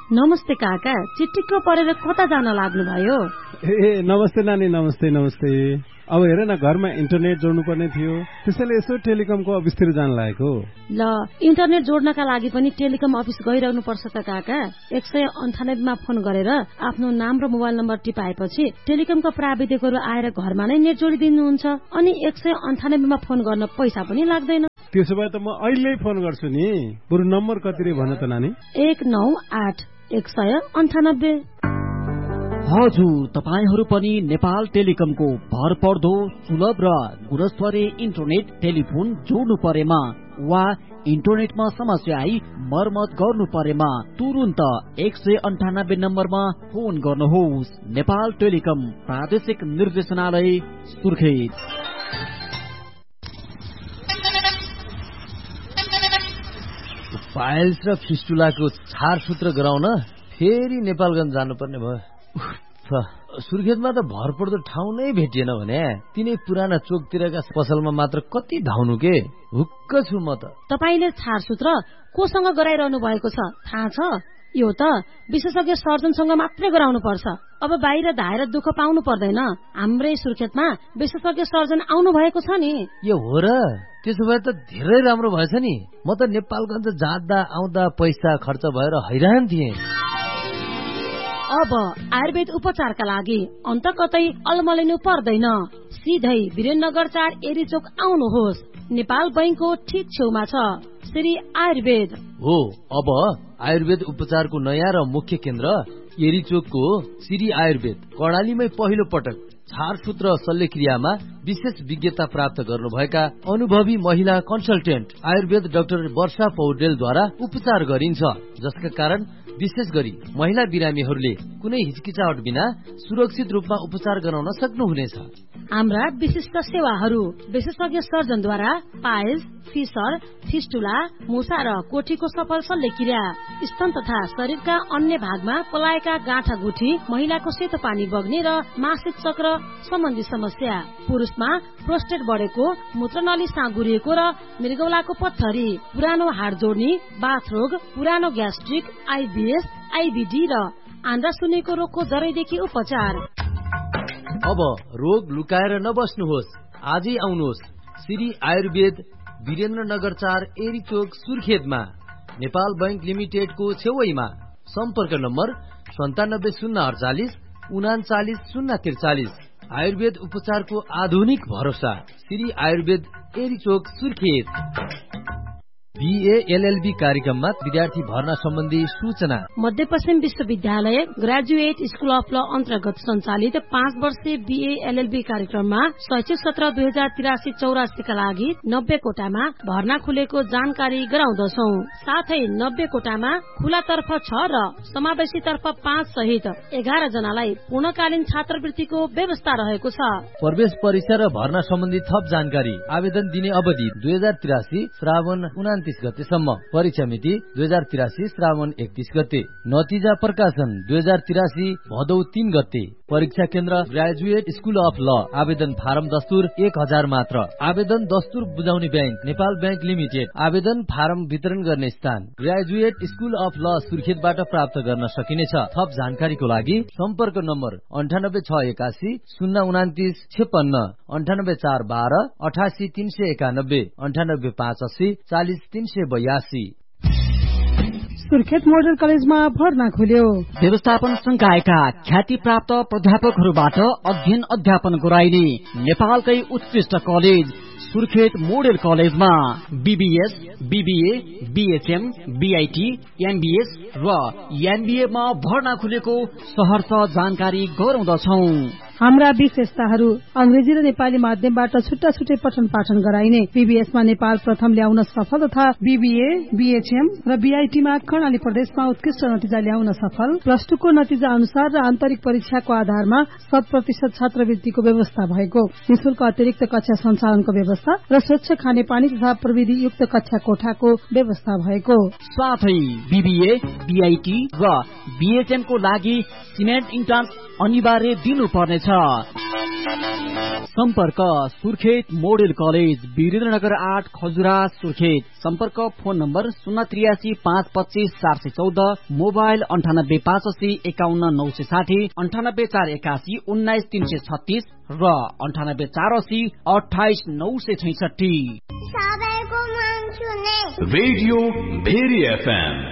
नमस्ते काका, चिटिक्क परेर कता जान लाग्नु भयो? ए नमस्ते नानी, नमस्ते नमस्ते। अब हेर न, घरमा इन्टरनेट जोड्नु पर्ने थियो, त्यसैले यसो टेलिकमको अफिसतिर जान लागेको। ल, इन्टरनेट जोड्नका लागि पनि टेलिकम अफिस गइरहनु पर्छ त काका। 198 मा फोन गरेर आफ्नो नाम र मोबाइल नम्बर टिपाएपछि टेलिकमका प्राविधिकहरू आएर घरमा नै नेट जोडिदिनुहुन्छ। अनि 198 मा फोन गर्न पैसा पनि लाग्दैन। त्यसो भए त म अहिले फोन गर्छु नि। बरु नम्बर कति रे भन त नानी? 198-198। हजुर, तपाईहरू पनि नेपाल टेलिकमको भरपर्दो सुलभ र गुणस्तरीय इन्टरनेट टेलिफोन जोड्नु परेमा वा इन्टरनेटमा समस्या आई मर्मत गर्नु परेमा तुरुन्त 198 नम्बरमा फोन गर्नुहोस्। नेपाल टेलिकम, प्रादेशिक निर्देशनालय, सुर्खेत। पाइल्स र फिस्टुलाको छारसूत्र गराउन फेरि नेपालगञ्ज जानुपर्ने भयो। सुर्खेतमा त भरपर्दो ठाउँ नै भेटिएन भने तिनै पुराना चोकतिरका पसलमा मात्र कति धाउनु के। हुक्क छु म त। तपाईले छारसूत्र कोसँग गराइरहनु भएको छ थाहा छ? यो त विशेषज्ञ सर्जनसँग मात्रै गराउनु पर्छ। अब बाहिर धाएर दुःख पाउनु पर्दैन। हाम्रै सुर्खेतमा विशेषज्ञ सर्जन आउनु भएको छ नि। यो हो र? त्यसो भए त धेरै राम्रो भएछ नि। म त नेपालगञ्ज जाँदा आउँदा पैसा खर्च भएर हैरान थिएँ। अब आयुर्वेद उपचारका लागि अन्त कतै अलमलिनु पर्दैन। सिधै वीरेन्द्रनगर 4 एरीचोक आउनुहोस्। नेपाल बैंकको ठीक छेउमा छ श्री आयुर्वेद। हो, अब आयुर्वेद उपचारको नयाँ र मुख्य केन्द्र एरीचोकको श्री आयुर्वेद कर्णालीमै पहिलो पटक छारसूत्र शल्यक्रियामा विशेष विज्ञता प्राप्त गर्नुभएका अनुभवी महिला कन्सल्टेन्ट आयुर्वेद डाक्टर वर्षा पौडेलद्वारा उपचार गरिन्छ, जसका कारण विशेष गरी महिला बिरामीहरूले कुनै हिचकिचाहट बिना सुरक्षित रूपमा उपचार गराउन सक्नुहुनेछ। हाम्रा विशिष्ट सेवाहरू विशेषज्ञ सर्जनद्वारा पाइल्स, फिसर, फिस्टुला, मुसा र कोठीको सफल शल्यक्रिया, स्तन तथा शरीरका अन्य भागमा पलाएका गाँठा गुठी, महिलाको सेतो पानी बग्ने र मासिक चक्र सम्बन्धी समस्या, पुरुषमा प्रोस्टेट बढेको, मूत्रनली साँगुरिएको र मृगौलाको पत्थरी, पुरानो हाड जोड्ने, बाथरोग, पुरानो ग्यास्ट्रिक, आइबिएस, आइबिडी र आन्द्रा सुन्नेको रोगको जरैदेखि उपचार। अब रोग लुकाएर नबस्नुहोस्, आजै आउनुहोस् श्री आयुर्वेद वीरेन्द्रनगर 4 एरीचोक सुर्खेतमा, नेपाल बैंक लिमिटेडको छेउमा। सम्पर्क नम्बर 97 048 39 043। आयुर्वेद उपचारको आधुनिक भरोसा श्री आयुर्वेद एरीचोक सुर्खेत। BA-LLB कार्यक्रममा विद्यार्थी भर्ना सम्बन्धी सूचना। मध्यपश्चिम विश्वविद्यालय ग्रेजुएट स्कुल अफ ल अन्तर्गत सञ्चालित 5 वर्षीय BA-LLB कार्यक्रममा शैक्षिक सत्र 2083-84 का लागि 90 कोटामा भर्ना खुलेको जानकारी गराउँदछौ। साथै 90 कोटामा खुला तर्फ 6 र समावेशी तर्फ 5 सहित 11 जनालाई पूर्णकालीन छात्रवृत्तिको व्यवस्था रहेको छ। प्रवेश परीक्षा र भर्ना सम्बन्धी थप जानकारी। आवेदन दिने अवधि 2083 श्रावण 29 गतेसम्म। परीक्षा मिति 2083 श्रावण 31 गते। नतिजा प्रकाशन 2083 भदौ 3 गते। परीक्षा केन्द्र ग्रेजुएट स्कुल अफ ल। आवेदन फारम दस्तुर 1000 मात्र। आवेदन दस्तुर बुझाउने बैंक नेपाल बैंक लिमिटेड। आवेदन फारम वितरण गर्ने स्थान ग्रेजुएट स्कुल अफ ल सुर्खेतबाट प्राप्त गर्न सकिनेछ। थप जानकारीको लागि सम्पर्क नम्बर 98681 029 56, 98412 88 391, 98580 40 382। सुर्खेत मोडल कलेजमा भर्ना खुल्यो। व्यवस्थापन संकायका ख्याति प्राप्त प्राध्यापकहरूबाट अध्ययन अध्यापन गराइने नेपालकै उत्कृष्ट कलेज सुर्खेत मोडल कलेजमा BBS, BBA, BHM, BIT, MBS र MBA मा भर्ना खुलेको सहर्ष जानकारी गराउँदछौ। हाम्रा विशेषताहरू अंग्रेजी र नेपाली माध्यमबाट छुट्टा छुट्टै पठन पाठन गराइने, BBS मा नेपाल प्रथम ल्याउन सफल तथा BBA, BHM र BIT मा कर्णाली प्रदेशमा उत्कृष्ट नतिजा ल्याउन सफल, +2 को नतिजा अनुसार र आन्तरिक परीक्षाको आधारमा 100% छात्रवृत्तिको व्यवस्था भएको, निशुल्क अतिरिक्त कक्षा सञ्चालनको व्यवस्था र स्वच्छ खानेपानी तथा प्रविधि युक्त कक्षा कोठाको व्यवस्था भएको। साथै BBA, BIT र BHM को लागि सिमेन्ट इन्ट्रान्स अनिवार्य दिनुपर्नेछ। सम्पर्क सुर्खेत मोडेल कलेज वीरेन्द्रनगर 8 खजुरा सुर्खेत। सम्पर्क फोन नम्बर 083 525 414, मोबाइल 98 580 51 960, 98 481 19 336 र 98 480 28 966। सबैको मन सुने रेडियो भेरी FM